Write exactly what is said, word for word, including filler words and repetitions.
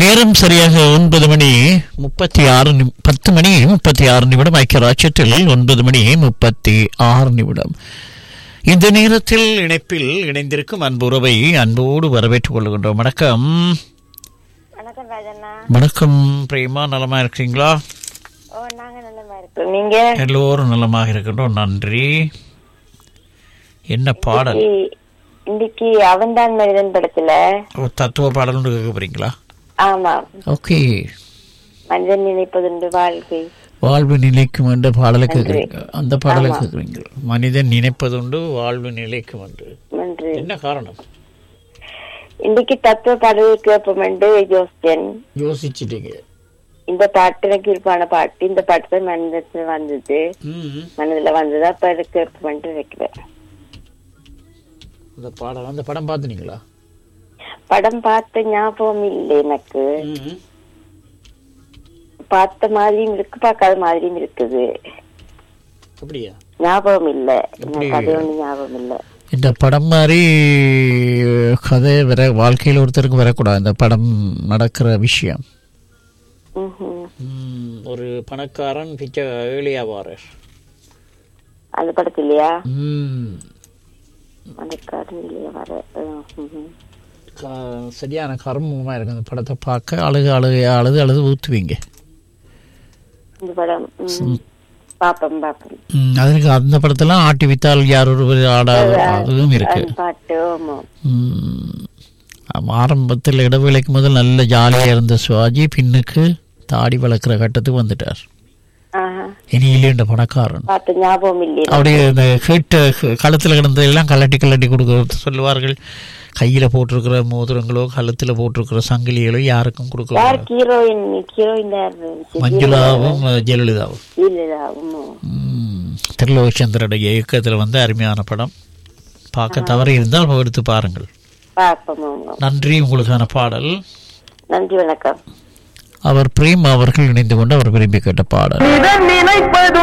நேரம் சரியாக ஒன்பது மணி முப்பத்தி ஆறு பத்து மணி முப்பத்தி ஆறு நிமிடம். ஐக்கிய ராஜ்யத்தில் ஒன்பது மணி முப்பத்தி ஆறு நிமிடம். இந்த நேரத்தில் இணைப்பில் இணைந்திருக்கும் அன்புறவை அன்போடு வரவேற்றுக் கொள்கின்றோம். வணக்கம். வணக்கம் ராஜண்ணா. வணக்கம் பிரேமா, நலமா இருக்கீங்களா? ஓ, நாங்க நலமா இருக்கோம். நீங்க? எல்லோரும் நலமாக இருக்கின்றோம், நன்றி. என்ன பாடல்? இன்னைக்கு அவன்தான் மனிதன் படத்துல தத்துவ பாடல் கேட்க போறீங்களா? ஆமா. ஓகே. மனிதன் நினைப்பதுண்டு வாழ்க்கை வாழ்வு நிலைக்கும் என்ற பாடலை கேட்குறீங்க. அந்த பாடலை கேட்குறீங்க. மனிதன் நினைப்பதுண்டு வாழ்வு நிலைக்கும் என்று. நன்றி. என்ன காரணம்? இன்னைக்கு தத்துவ பாடல் கேட்போம் என்று யோசிச்சேன். யோசிச்சுட்டீங்க? இந்த பாட்டு எனக்கு விருப்பான பாட்டு. இந்த பாட்டு தான் மனிதத்துல வந்தது, மனதுல வந்தது. அப்ப கேட்போம் என்று வைக்கிறேன். அந்த பாடம், அந்த படம் பாத்துனீங்களா? படம் பார்த்த ஞாபகம் இல்லை எனக்கு. பார்த்த மாதிரியும் இருக்கு, பார்க்காத மாதிரியும் இருக்குது. அப்படியா? ஞாபகம் இல்ல, கதை ஒண்ணு ஞாபகம் இல்ல. இந்த படம் மாதிரி கதை வர வாழ்க்கையில் ஒருத்தருக்கு வரக்கூடாது. இந்த படம் நடக்கிற விஷயம். ஒரு பணக்காரன் பிச்சை ஏழியாவாரர் அந்த படத்திலையா? சரியான கர்மமா இருக்கு அந்த படத்தை பார்க்க. அழுகு அழுகு அழுது அழுது ஊத்துவீங்க. அதுக்கு அந்த படத்தெல்லாம் ஆட்டி வித்தால் யார் ஒருவர் ஆடாது, அதுவும் இருக்கு. ஆரம்பத்தில் இடைவேளைக்கு முதல் நல்ல ஜாலியா இருந்த சிவாஜி பின்னுக்கு தாடி வளர்க்கிற கட்டத்துக்கு வந்துட்டார். இனி இல்லைன்ற பணக்காரன். அப்படியே இந்த கேட்ட கழுத்துல கிடந்ததெல்லாம் கலட்டி கலட்டி கொடுக்க சொல்லுவார்கள். கையில போட்டிருக்கிற மோதிரங்களோ கழுத்துல போட்டிருக்கிற சங்கிலிகளோ யாருக்கும் கொடுக்க. மஞ்சுளாவும் ஜெயலலிதாவும். திருலோகச்சந்திரனுடைய இயக்கத்தில் வந்து அருமையான படம். பார்க்க தவறி இருந்தால் எடுத்து பாருங்கள். நன்றி. உங்களுக்கான பாடல். நன்றி, வணக்கம். அவர் பிரேம் அவர்கள் இணைந்து கொண்டு அவர் விரும்பி கேட்ட பாடல்.